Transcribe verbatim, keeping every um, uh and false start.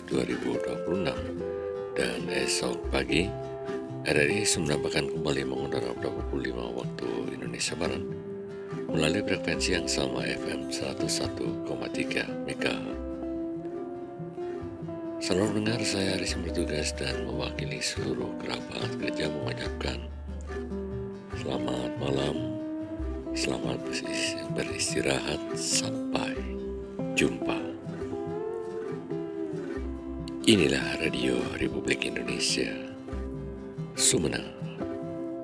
dua ribu dua puluh enam. Dan esok pagi R R I menambahkan kembali mengudara pada pukul lima waktu Indonesia Barat melalui frekuensi yang sama F M seratus satu koma tiga MHz. Saudara pendengar, saya Aris bertugas dan mewakili seluruh kerabat kerja mengucapkan selamat malam, selamat beristirahat, sampai jumpa. Inilah Radio Republik Indonesia, Sumena.